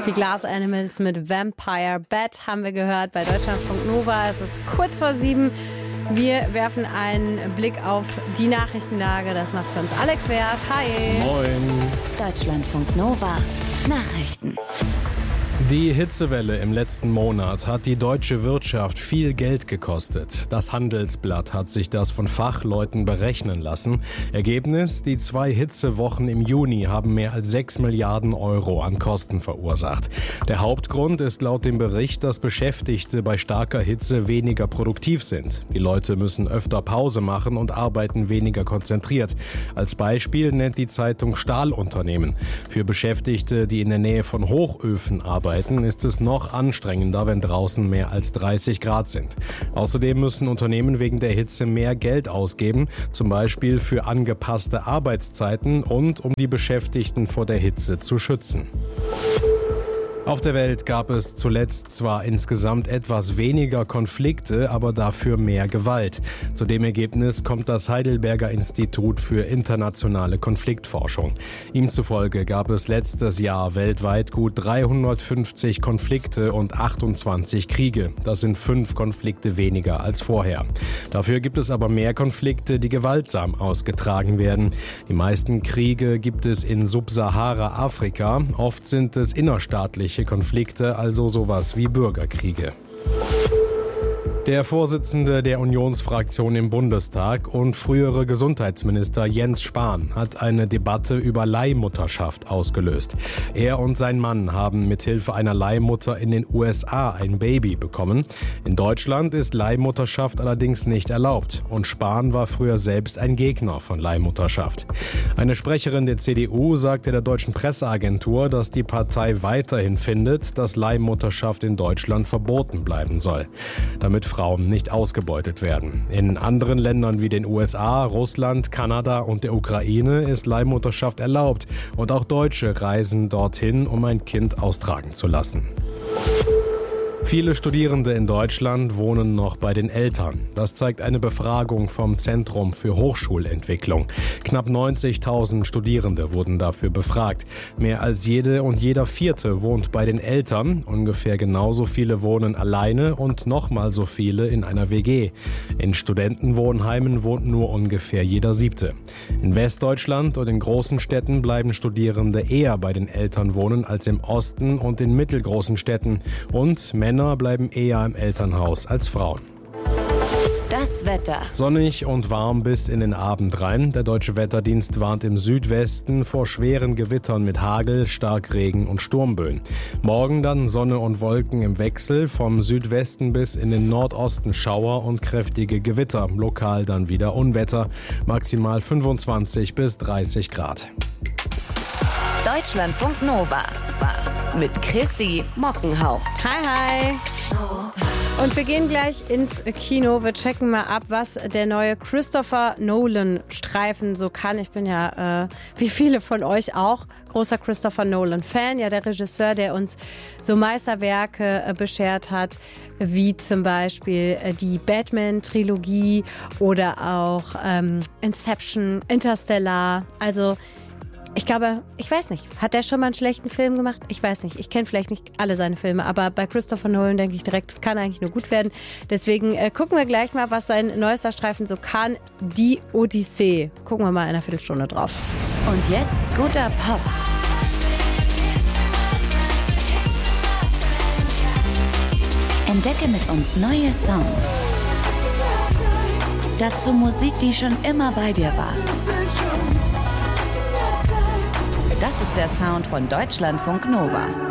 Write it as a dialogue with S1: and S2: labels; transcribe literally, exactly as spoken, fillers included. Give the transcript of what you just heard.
S1: Die Glass Animals mit Vampire Bat haben wir gehört bei Deutschlandfunk Nova. Es ist kurz vor sieben. Wir werfen einen Blick auf die Nachrichtenlage. Das macht für uns Alex Wert. Hi.
S2: Moin.
S3: Deutschlandfunk Nova. Nachrichten.
S2: Die Hitzewelle im letzten Monat hat die deutsche Wirtschaft viel Geld gekostet. Das Handelsblatt hat sich das von Fachleuten berechnen lassen. Ergebnis: Die zwei Hitzewochen im Juni haben mehr als sechs Milliarden Euro an Kosten verursacht. Der Hauptgrund ist laut dem Bericht, dass Beschäftigte bei starker Hitze weniger produktiv sind. Die Leute müssen öfter Pause machen und arbeiten weniger konzentriert. Als Beispiel nennt die Zeitung Stahlunternehmen. Für Beschäftigte, die in der Nähe von Hochöfen arbeiten, ist es noch anstrengender, wenn draußen mehr als dreißig Grad sind. Außerdem müssen Unternehmen wegen der Hitze mehr Geld ausgeben, zum Beispiel für angepasste Arbeitszeiten und um die Beschäftigten vor der Hitze zu schützen. Auf der Welt gab es zuletzt zwar insgesamt etwas weniger Konflikte, aber dafür mehr Gewalt. Zu dem Ergebnis kommt das Heidelberger Institut für internationale Konfliktforschung. Ihm zufolge gab es letztes Jahr weltweit gut dreihundertfünfzig Konflikte und achtundzwanzig Kriege. Das sind fünf Konflikte weniger als vorher. Dafür gibt es aber mehr Konflikte, die gewaltsam ausgetragen werden. Die meisten Kriege gibt es in Subsahara-Afrika. Oft sind es innerstaatliche Konflikte, also sowas wie Bürgerkriege. Der Vorsitzende der Unionsfraktion im Bundestag und frühere Gesundheitsminister Jens Spahn hat eine Debatte über Leihmutterschaft ausgelöst. Er und sein Mann haben mithilfe einer Leihmutter in den U S A ein Baby bekommen. In Deutschland ist Leihmutterschaft allerdings nicht erlaubt und Spahn war früher selbst ein Gegner von Leihmutterschaft. Eine Sprecherin der C D U sagte der deutschen Presseagentur, dass die Partei weiterhin findet, dass Leihmutterschaft in Deutschland verboten bleiben soll, damit Frauen nicht ausgebeutet werden. In anderen Ländern wie den U S A, Russland, Kanada und der Ukraine ist Leihmutterschaft erlaubt und auch Deutsche reisen dorthin, um ein Kind austragen zu lassen. Viele Studierende in Deutschland wohnen noch bei den Eltern. Das zeigt eine Befragung vom Zentrum für Hochschulentwicklung. Knapp neunzigtausend Studierende wurden dafür befragt. Mehr als jede und jeder Vierte wohnt bei den Eltern. Ungefähr genauso viele wohnen alleine und nochmal so viele in einer W G. In Studentenwohnheimen wohnt nur ungefähr jeder Siebte. In Westdeutschland und in großen Städten bleiben Studierende eher bei den Eltern wohnen als im Osten und in mittelgroßen Städten. Und Männer bleiben eher im Elternhaus als Frauen.
S3: Das Wetter.
S2: Sonnig und warm bis in den Abend rein. Der Deutsche Wetterdienst warnt im Südwesten vor schweren Gewittern mit Hagel, Starkregen und Sturmböen. Morgen dann Sonne und Wolken im Wechsel, vom Südwesten bis in den Nordosten Schauer und kräftige Gewitter. Lokal dann wieder Unwetter. Maximal fünfundzwanzig bis dreißig Grad.
S3: Deutschlandfunk Nova mit Chrissy Mockenhaupt.
S1: Hi, hi. Und wir gehen gleich ins Kino. Wir checken mal ab, was der neue Christopher Nolan-Streifen so kann. Ich bin ja, äh, wie viele von euch auch, großer Christopher Nolan-Fan. Ja, der Regisseur, der uns so Meisterwerke äh, beschert hat, wie zum Beispiel äh, die Batman-Trilogie oder auch ähm, Inception, Interstellar. Also ich glaube, ich weiß nicht, hat der schon mal einen schlechten Film gemacht? Ich weiß nicht, ich kenne vielleicht nicht alle seine Filme, aber bei Christopher Nolan denke ich direkt, es kann eigentlich nur gut werden. Deswegen äh, gucken wir gleich mal, was sein neuester Streifen so kann. Die Odyssee. Gucken wir mal in einer Viertelstunde drauf.
S3: Und jetzt guter Pop. Entdecke mit uns neue Songs. Dazu Musik, die schon immer bei dir war. Das ist der Sound von Deutschlandfunk Nova.